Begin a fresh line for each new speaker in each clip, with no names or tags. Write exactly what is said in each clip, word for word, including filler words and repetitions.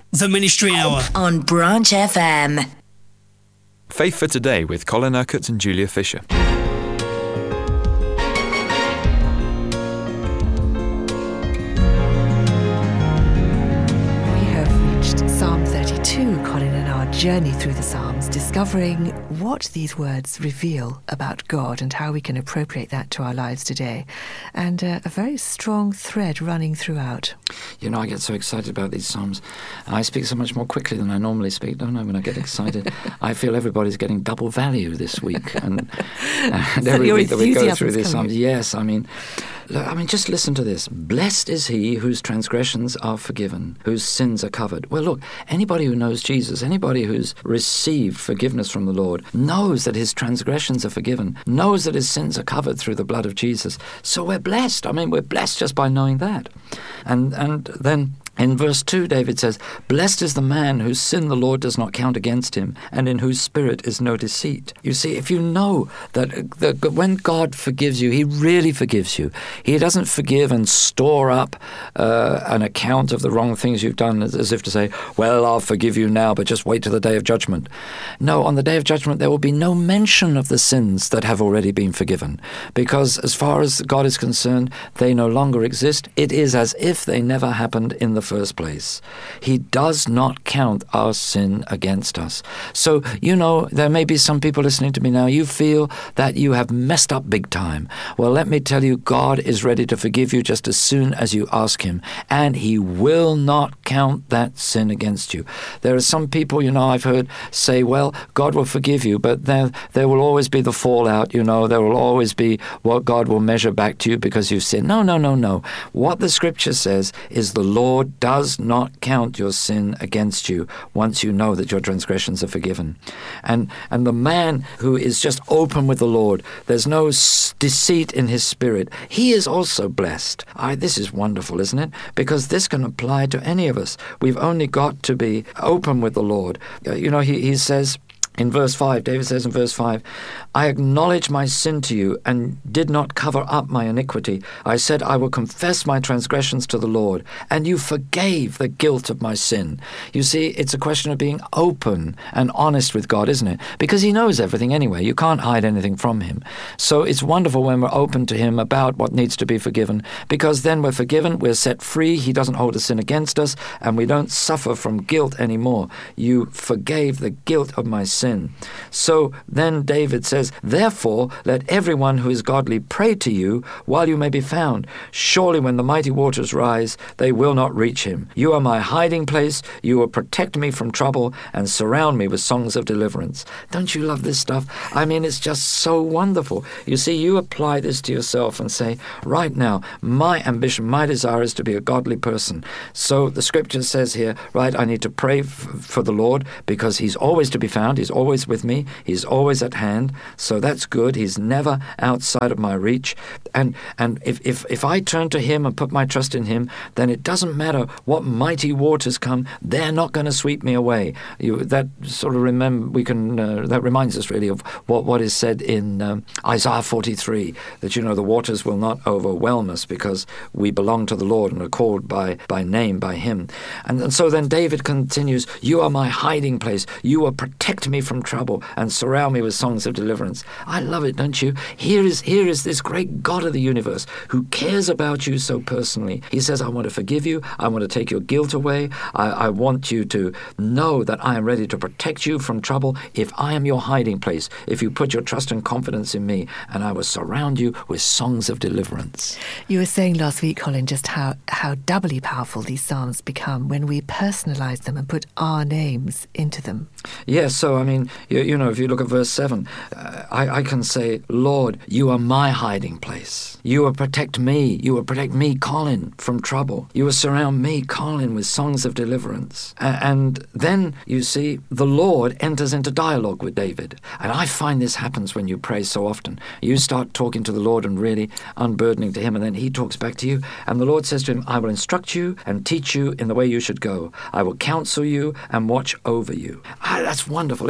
The Ministry Hour
on Branch F M.
Faith for Today with Colin Urquhart and Julia Fisher.
Psalm thirty-two, Colin, in our journey through the Psalms, discovering what these words reveal about God and how we can appropriate that to our lives today. And uh, a very strong thread running throughout.
You know, I get so excited about these Psalms. I speak so much more quickly than I normally speak, don't I, when I get excited? I feel everybody's getting double value this week. And, and
so
every week that we go through these
coming.
Psalms, yes, I mean... I mean, just listen to this. Blessed is he whose transgressions are forgiven, whose sins are covered. Well, look, anybody who knows Jesus, anybody who's received forgiveness from the Lord, knows that his transgressions are forgiven, knows that his sins are covered through the blood of Jesus. So we're blessed. I mean, we're blessed just by knowing that. And and then... in verse two, David says, "Blessed is the man whose sin the Lord does not count against him, and in whose spirit is no deceit." You see, if you know that, that when God forgives you, he really forgives you. He doesn't forgive and store up uh, an account of the wrong things you've done as, as if to say, well, I'll forgive you now, but just wait till the day of judgment. No, on the day of judgment, there will be no mention of the sins that have already been forgiven, because as far as God is concerned, they no longer exist. It is as if they never happened in the first place. He does not count our sin against us. So, you know, there may be some people listening to me now, you feel that you have messed up big time. Well, let me tell you, God is ready to forgive you just as soon as you ask him, and he will not count that sin against you. There are some people, you know, I've heard say, well, God will forgive you, but there, there will always be the fallout, you know, there will always be what God will measure back to you because you've sinned. No, no, no, no. What the scripture says is the Lord does not count your sin against you once you know that your transgressions are forgiven. And and the man who is just open with the Lord, there's no s- deceit in his spirit, he is also blessed. I, this is wonderful, isn't it? Because this can apply to any of us. We've only got to be open with the Lord. Uh, you know, he, he says... in verse five, David says in verse five, "I acknowledge my sin to you and did not cover up my iniquity. I said I will confess my transgressions to the Lord, and you forgave the guilt of my sin." You see, it's a question of being open and honest with God, isn't it? Because he knows everything anyway. You can't hide anything from him. So it's wonderful when we're open to him about what needs to be forgiven, because then we're forgiven, we're set free, he doesn't hold a sin against us, and we don't suffer from guilt anymore. You forgave the guilt of my sin. So then David says, "Therefore let everyone who is godly pray to you while you may be found. Surely when the mighty waters rise, they will not reach him. You are my hiding place. You will protect me from trouble and surround me with songs of deliverance." Don't you love this stuff? I mean, it's just so wonderful. You see, you apply this to yourself and say, right now, my ambition, my desire is to be a godly person. So the scripture says here, right, I need to pray f- for the Lord because he's always to be found. He's always with me. He's always at hand. So that's good. He's never outside of my reach. And and if, if, if I turn to him and put my trust in him, then it doesn't matter what mighty waters come. They're not going to sweep me away. You, that sort of remember, we can, uh, that reminds us really of what, what is said in um, Isaiah forty-three, that, you know, the waters will not overwhelm us because we belong to the Lord and are called by, by name, by him. And, and so then David continues, "You are my hiding place. You will protect me from trouble and surround me with songs of deliverance." I love it, don't you? Here is here is this great God of the universe who cares about you so personally. He says, I want to forgive you. I want to take your guilt away. I, I want you to know that I am ready to protect you from trouble if I am your hiding place, if you put your trust and confidence in me, and I will surround you with songs of deliverance.
You were saying last week, Colin, just how, how doubly powerful these psalms become when we personalise them and put our names into them.
Yes, so I mean, you, you know, if you look at verse seven, uh, I, I can say, Lord, you are my hiding place. You will protect me. You will protect me, Colin, from trouble. You will surround me, Colin, with songs of deliverance. Uh, and then, you see, the Lord enters into dialogue with David. And I find this happens when you pray so often. You start talking to the Lord and really unburdening to him, and then he talks back to you. And the Lord says to him, I will instruct you and teach you in the way you should go. I will counsel you and watch over you. Ah, that's wonderful, isn't it?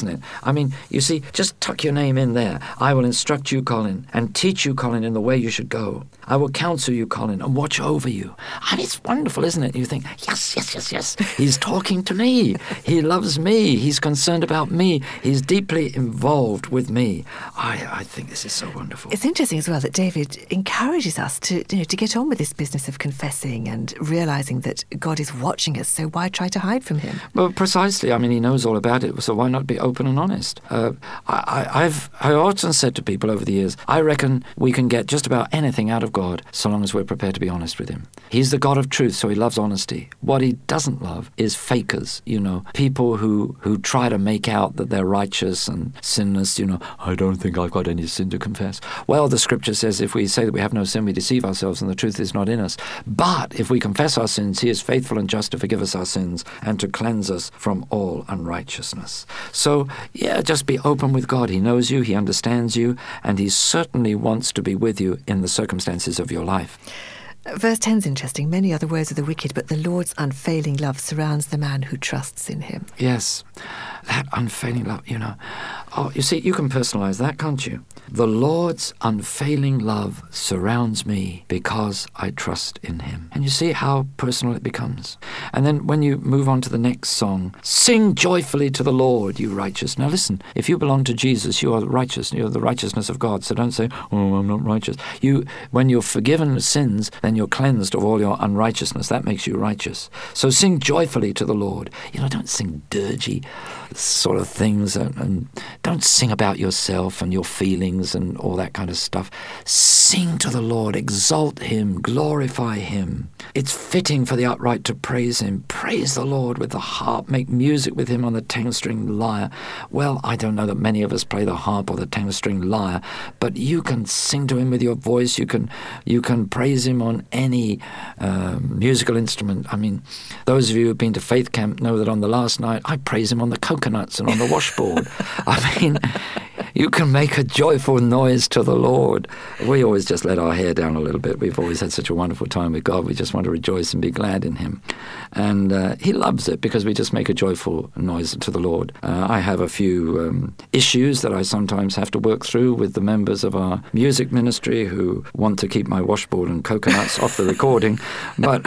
isn't it? I mean, you see, just tuck your name in there. I will instruct you, Colin, and teach you, Colin, in the way you should go. I will counsel you, Colin, and watch over you. I mean, it's wonderful, isn't it? You think, yes, yes, yes, yes. He's talking to me. He loves me. He's concerned about me. He's deeply involved with me. I, I think this is so wonderful.
It's interesting as well that David encourages us to, you know, to get on with this business of confessing and realising that God is watching us, so why try to hide from him?
Well, precisely. I mean, he knows all about it, so why not be open and honest? Uh, I, I, I've I often said to people over the years, I reckon we can get just about anything out of God so long as we're prepared to be honest with him. He's the God of truth, so he loves honesty. What he doesn't love is fakers, you know, people who, who try to make out that they're righteous and sinless, you know, I don't think I've got any sin to confess. Well, the scripture says if we say that we have no sin, we deceive ourselves and the truth is not in us. But if we confess our sins, he is faithful and just to forgive us our sins and to cleanse us from all unrighteousness. So, yeah, just be open with God. He knows you, he understands you, and he certainly wants to be with you in the circumstances of your life.
Verse ten is interesting. Many are the words of the wicked, but the Lord's unfailing love surrounds the man who trusts in him.
Yes, that unfailing love, you know. Oh, you see, you can personalize that, can't you? The Lord's unfailing love surrounds me because I trust in him. And you see how personal it becomes. And then when you move on to the next song, sing joyfully to the Lord, you righteous. Now listen, if you belong to Jesus, you are righteous. You're the righteousness of God. So don't say, oh, I'm not righteous. You, when you're forgiven of sins, then you're cleansed of all your unrighteousness. That makes you righteous. So sing joyfully to the Lord. You know, don't sing dirgy sort of things, and, and don't sing about yourself and your feelings and all that kind of stuff. Sing to the Lord, exalt him, glorify him. It's fitting for the upright to praise him. Praise the Lord with the harp, make music with him on the ten-string lyre. Well, I don't know that many of us play the harp or the ten-string lyre, but you can sing to him with your voice. You can you can praise him on any uh, musical instrument. I mean, those of you who've been to Faith Camp know that on the last night, I praise him on the coconuts and on the washboard. I mean, you can make a joyful noise to the Lord. We always just let our hair down a little bit. We've always had such a wonderful time with God. We just want to rejoice and be glad in him. And uh, he loves it because we just make a joyful noise to the Lord. Uh, I have a few um, issues that I sometimes have to work through with the members of our music ministry who want to keep my washboard and coconuts off the recording. But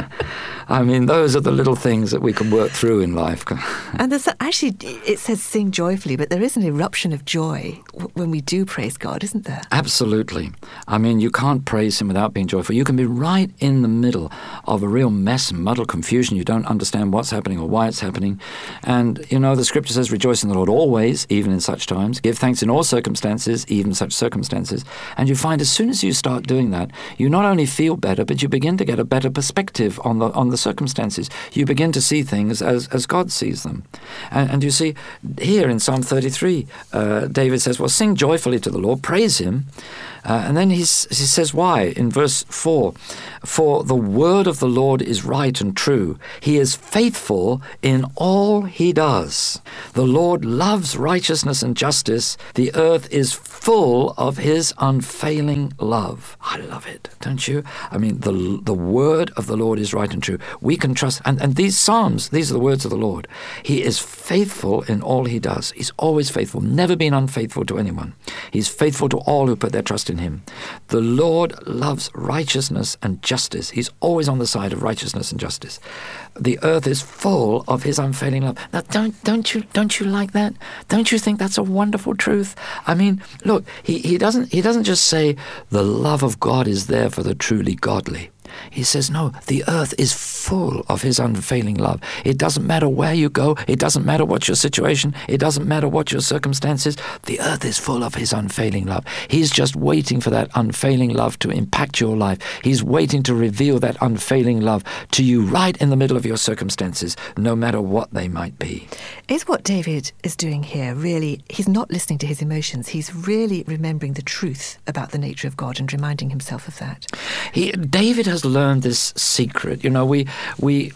I mean, those are the little things that we can work through in life.
And there's actually, it says sing joyfully, but there is an eruption of joy when we do praise God, isn't there?
Absolutely. I mean, you can't praise him without being joyful. You can be right in the middle of a real mess and muddled confusion. You don't understand what's happening or why it's happening. And, you know, the scripture says, rejoice in the Lord always, even in such times. Give thanks in all circumstances, even such circumstances. And you find as soon as you start doing that, you not only feel better, but you begin to get a better perspective on the on the circumstances. You begin to see things as, as God sees them. And, and you see, here in Psalm thirty-three, uh, David says, well, sing joyfully to the Lord, praise him. Uh, and then he's, he says why in verse four, for the word of the Lord is right and true. He is faithful in all he does. The Lord loves righteousness and justice. The earth is full of his unfailing love. I love it, don't you? I mean, the the word of the Lord is right and true. We can trust, and, and these Psalms, these are the words of the Lord. He is faithful in all he does. He's always faithful, never been unfaithful to anyone. He's faithful to all who put their trust in him. The Lord loves righteousness and justice. He's always on the side of righteousness and justice. The earth is full of his unfailing love. Now, don't don't you don't you like that? Don't you think that's a wonderful truth? I mean, look, he, he doesn't he doesn't just say the love of God is there for the truly godly. He says, no, the earth is full of his unfailing love. It doesn't matter where you go. It doesn't matter what your situation. It doesn't matter what your circumstances. The earth is full of his unfailing love. He's just waiting for that unfailing love to impact your life. He's waiting to reveal that unfailing love to you right in the middle of your circumstances, no matter what they might be.
Is what David is doing here really, he's not listening to his emotions. He's really remembering the truth about the nature of God and reminding himself of that.
He, David has learned this secret. You know, we we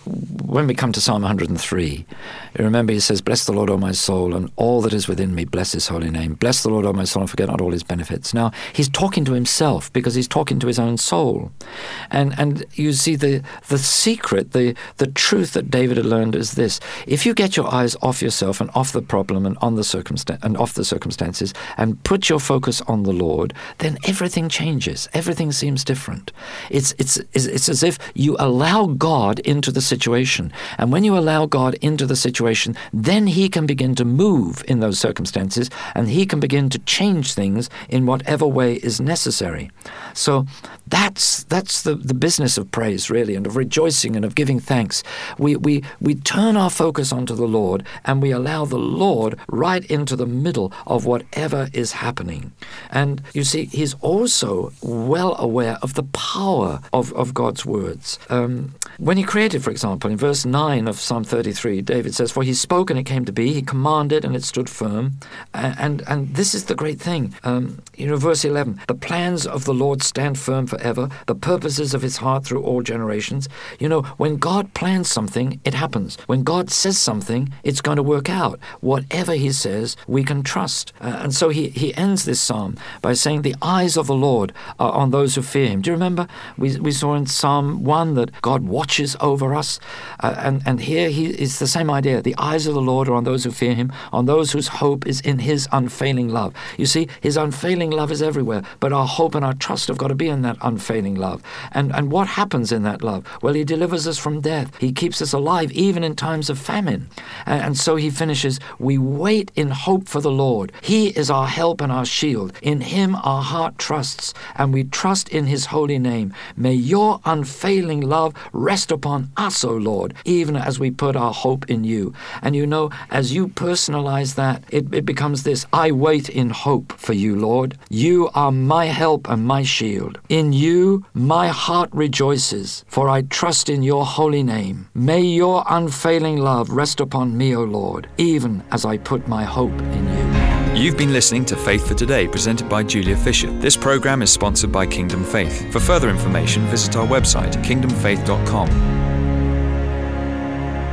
when we come to Psalm one hundred three, you remember he says, "Bless the Lord, O my soul, and all that is within me, bless his holy name. Bless the Lord, O my soul, and forget not all his benefits." Now, he's talking to himself because he's talking to his own soul. And and you see the the secret, the, the truth that David had learned is this. If you get your eyes off yourself and off the problem and on the circumstance and off the circumstances and put your focus on the Lord, then everything changes. Everything seems different. It's it's it's, it's as if you allow God into the situation. And when you allow God into the situation, then he can begin to move in those circumstances, and he can begin to change things in whatever way is necessary. So that's that's the, the business of praise, really, and of rejoicing and of giving thanks. We we we turn our focus onto the Lord, and we allow the Lord right into the middle of whatever is happening. And you see, he's also well aware of the power of, of God's words. Um, when he created, for example, in verse nine of Psalm thirty-three, David says, "For he spoke and it came to be, he commanded and it stood firm." And and, and this is the great thing. Um, you know, verse eleven, "The plans of the Lord stand firm forever, the purposes of his heart through all generations." You know, when God plans something, it happens. When God says something, it's going to work out. Whatever he says, we can trust. Uh, and so he, he ends this psalm by saying, "The eyes of the Lord are on those who fear him." Do you remember? We we saw in Psalm one that God watches over us. Uh, and, and here he is the same idea. The eyes of the Lord are on those who fear him, on those whose hope is in his unfailing love. You see, his unfailing love is everywhere, but our hope and our trust have got to be in that unfailing love. And and what happens in that love? Well, he delivers us from death. He keeps us alive even in times of famine. And, and so he finishes, "We wait in hope for the Lord. He is our help and our shield. In him our heart trusts, and we trust in his holy name. May your unfailing love rest upon us, O Lord, even as we put our hope in you." And you know, as you personalize that, it, it becomes this: "I wait in hope for you, Lord. You are my help and my shield. In you my heart rejoices, for I trust in your holy name. May your unfailing love rest upon me, O Lord, even as I put my hope in you."
You've been listening to Faith for Today, presented by Julia Fisher. This program is sponsored by Kingdom Faith. For further information, visit our website, kingdom faith dot com.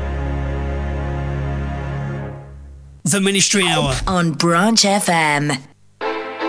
The Ministry Hour
on Branch F M.